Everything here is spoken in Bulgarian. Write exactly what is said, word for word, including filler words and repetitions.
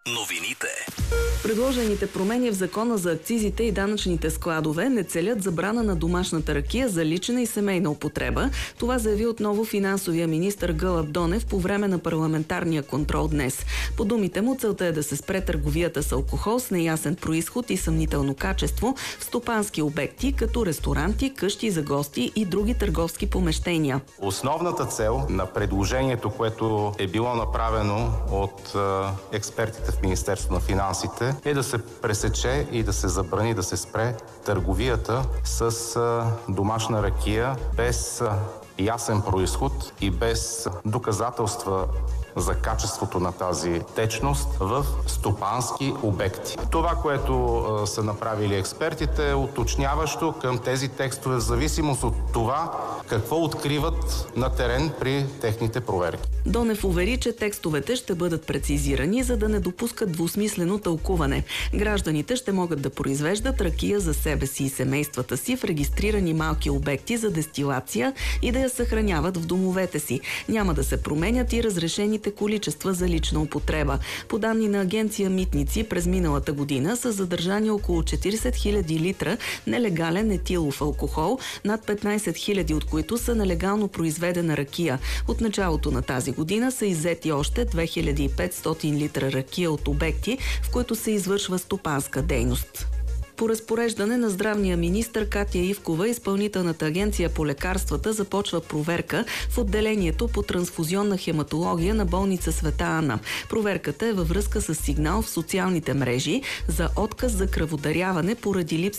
Новините. Предложените промени в закона за акцизите и данъчните складове не целят забрана на домашната ракия за лична и семейна употреба. Това заяви отново финансовия министър Гълъб Донев по време на парламентарния контрол днес. По думите му, целта е да се спре търговията с алкохол с неясен произход и съмнително качество в стопански обекти, като ресторанти, къщи за гости и други търговски помещения. Основната цел на предложението, което е било направено от е, експертите в Министерството на финансите, е да се пресече и да се забрани, да се спре търговията с е, домашна ракия без е, ясен произход и без доказателства за качеството на тази течност в стопански обекти. Това, което е, са направили експертите, е уточняващо към тези текстове в зависимост от това какво откриват на терен при техните проверки. Донев увери, че текстовете ще бъдат прецизирани, за да не допускат двусмислено тълкуване. Гражданите ще могат да произвеждат ракия за себе си и семействата си в регистрирани малки обекти за дестилация и да я съхраняват в домовете си. Няма да се променят и разрешените количества за лична употреба. По данни на агенция Митници, през миналата година са задържани около четиридесет хиляди литра нелегален етилов алкохол, над петнадесет хиляди от които са нелегално произведена ракия. От началото на тази година са иззети още две хиляди и петстотин литра ракия от обекти, в които се извършва стопанска дейност. По разпореждане на здравния министър Катя Ивкова, Изпълнителната агенция по лекарствата започва проверка в отделението по трансфузионна хематология на болница Света Ана. Проверката е във връзка с сигнал в социалните мрежи за отказ за кръводаряване поради липса